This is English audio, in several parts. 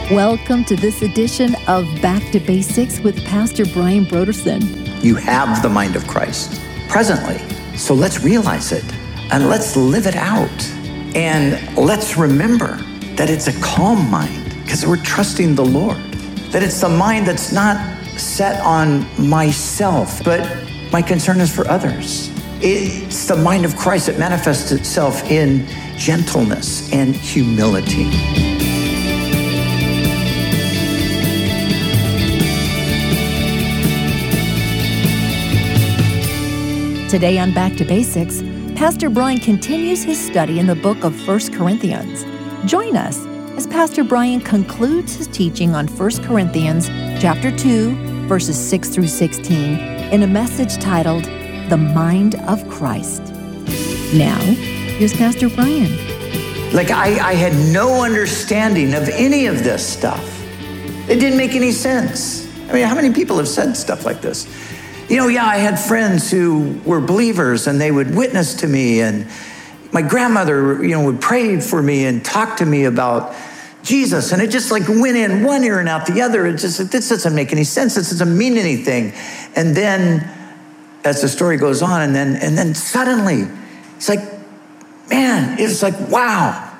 Welcome to this edition of Back to Basics with Pastor Brian Brodersen. You have the mind of Christ presently. So let's realize it and let's live it out. And let's remember that it's a calm mind because we're trusting the Lord. That it's the mind that's not set on myself, but my concern is for others. It's the mind of Christ that manifests itself in gentleness and humility. Today on Back to Basics, Pastor Brian continues his study in the book of 1 Corinthians. Join us as Pastor Brian concludes his teaching on 1 Corinthians chapter 2, verses 6 through 16 in a message titled, The Mind of Christ. Now, here's Pastor Brian. I had no understanding of any of this stuff. It didn't make any sense. I mean, how many people have said stuff like this? I had friends who were believers and they would witness to me, and my grandmother, would pray for me and talk to me about Jesus, and it just went in one ear and out the other. This doesn't make any sense. This doesn't mean anything. And then as the story goes on, and then suddenly it's wow.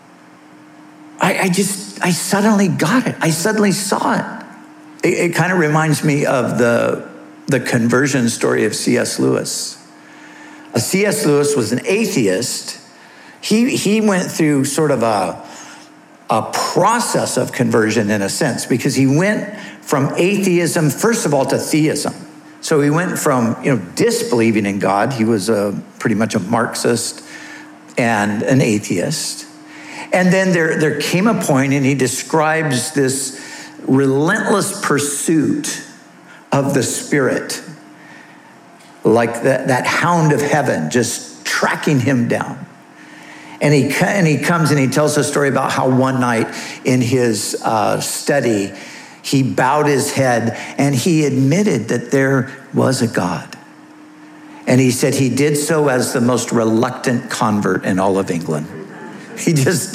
I suddenly got it. I suddenly saw it. It kind of reminds me of the conversion story of C.S. Lewis. C.S. Lewis was an atheist. He went through sort of a process of conversion in a sense, because he went from atheism, first of all, to theism. So he went from disbelieving in God. He was pretty much a Marxist and an atheist. And then there came a point, and he describes this relentless pursuit of the Spirit, like that hound of heaven just tracking him down. And he comes and he tells a story about how one night in his study, he bowed his head and he admitted that there was a God. And he said he did so as the most reluctant convert in all of England. It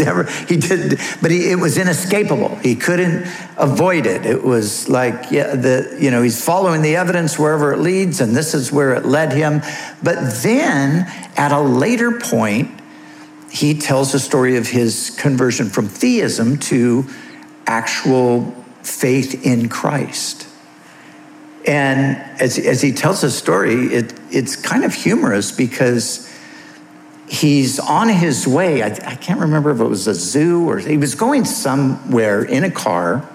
was inescapable. He couldn't avoid it. It was he's following the evidence wherever it leads, and this is where it led him. But then at a later point, he tells the story of his conversion from theism to actual faith in Christ. And as he tells the story, it's kind of humorous because he's on his way. I can't remember if it was a zoo or he was going somewhere in a car.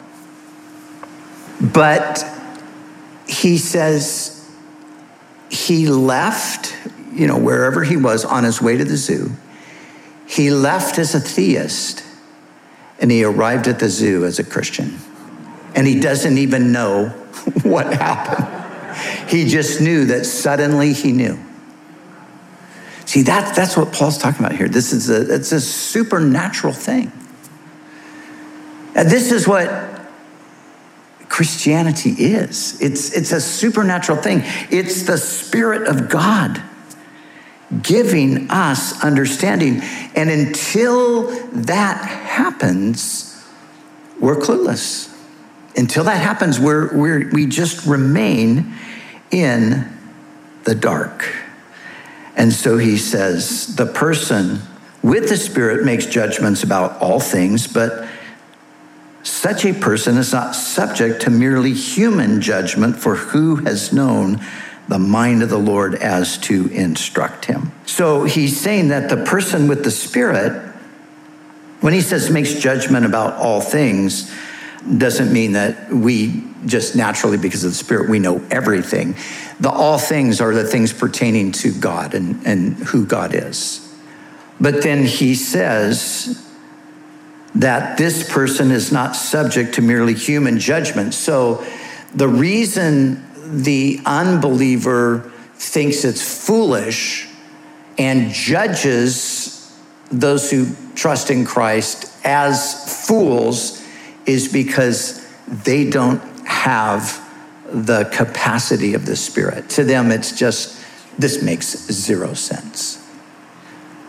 But he says he left, wherever he was on his way to the zoo. He left as a theist and he arrived at the zoo as a Christian. And he doesn't even know what happened. He just knew that suddenly he knew. See, that's what Paul's talking about here. It's a supernatural thing. And this is what Christianity is. It's a supernatural thing. It's the Spirit of God giving us understanding. And until that happens, we're clueless. Until that happens, we just remain in the dark. And so he says, the person with the Spirit makes judgments about all things, but such a person is not subject to merely human judgment, for who has known the mind of the Lord as to instruct him? So he's saying that the person with the Spirit, when he says makes judgment about all things, doesn't mean that we just naturally, because of the Spirit, we know everything. The all things are the things pertaining to God and who God is. But then he says that this person is not subject to merely human judgment. So the reason the unbeliever thinks it's foolish and judges those who trust in Christ as fools is because they don't have the capacity of the Spirit. To them, it's just, this makes zero sense.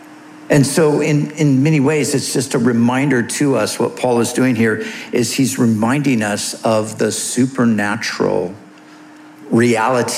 And so in many ways, it's just a reminder to us. What Paul is doing here is he's reminding us of the supernatural reality